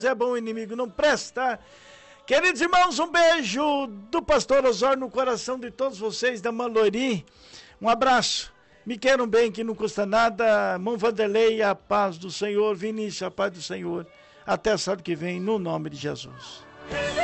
é bom, o inimigo não presta. Queridos irmãos, um beijo do pastor Osório no coração de todos vocês da Malori. Um abraço. Me queiram bem, que não custa nada. Mão Vanderlei, a paz do Senhor. Vinícius, a paz do Senhor. Até sábado que vem, no nome de Jesus.